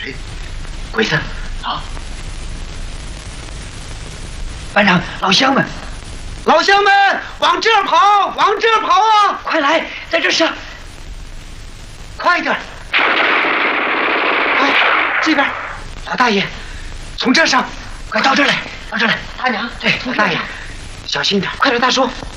谁？鬼子。 啊！ 班长，老乡们，老乡们，往这儿跑，往这儿跑啊！快来，在这上，快点！哎，这边，老大爷，从这儿上，快到这儿来，到这儿来。 大娘， 对，老大爷，小心点，快点，大叔。